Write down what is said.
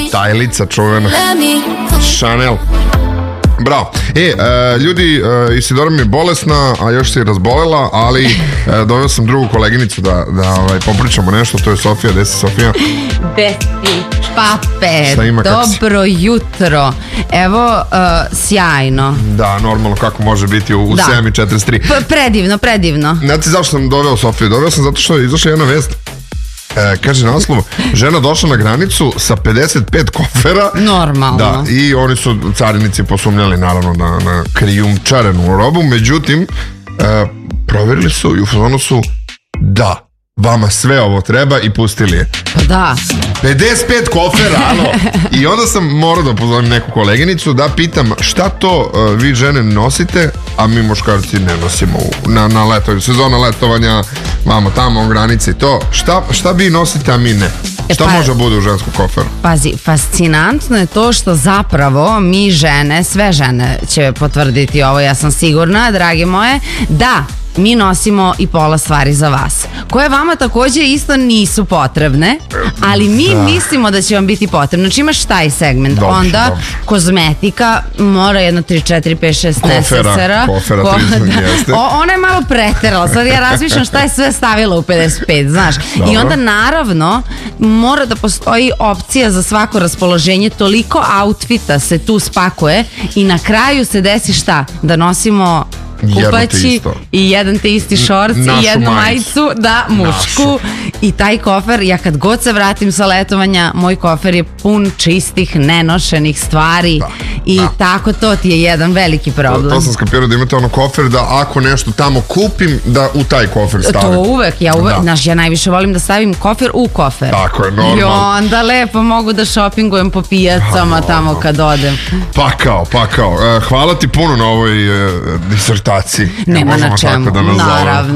tajlica čuvena. Chanel. Bravo. Ljudi, Isidora mi je bolesna, a još se i razbolela, ali doveo sam drugu koleginicu da popričamo nešto, to je Sofija. Gde si, Sofija? Desi, pape, dobro jutro. Evo, sjajno. Da, normalno, kako može biti u 7:43. Predivno. Znate zašto sam doveo Sofiju? Doveo sam zato što je izašla jedna vest. Kaže naslov, žena došla na granicu sa 55 kofera. Normalno. Da, i oni su carinici posumnjali naravno na krijumčarenu robu, međutim provjerili su i u fazonu su da, vama sve ovo treba i pustili je. Pa da. 55 kofera, alo. I onda sam morao da pozovem neku koleginicu da pitam šta to vi žene nosite, a mi muškarci ne nosimo na letovanju, sezona letovanja, vamo tamo, granice i to. Šta vi nosite, a mi ne? Šta može bude u ženskom koferu? Pazi, fascinantno je to što zapravo mi žene, sve žene će potvrditi ovo, ja sam sigurna, drage moje, da mi nosimo i pola stvari za vas, koje vama takođe isto nisu potrebne, ali mi mislimo da će vam biti potrebno. Znači imaš taj segment, onda kozmetika mora jedno 3, 4, 5, 6 nesesera. Kofera 30 jeste. Ona je malo preterala, sad ja razmišljam šta je sve stavila u 55, znaš. Dobro. I onda naravno mora da postoji opcija za svako raspoloženje, toliko outfita se tu spakuje i na kraju se desi šta? Da nosimo kupaći i jedan te isti šorc i jednu majicu, da, mušku. I taj kofer, ja kad god se vratim sa letovanja, moj kofer je pun čistih, nenošenih stvari i tako to ti je jedan veliki problem. To sam skapirao da imate ono kofer da ako nešto tamo kupim, da u taj kofer stavim. To uvek, znaš, ja najviše volim da stavim kofer u kofer. Tako je, normalno. I onda lepo mogu da šopingujem po pijacama tamo kad odem. Pakao. Hvala ti puno na ovoj disertaciji. Nema na čemu, naravno.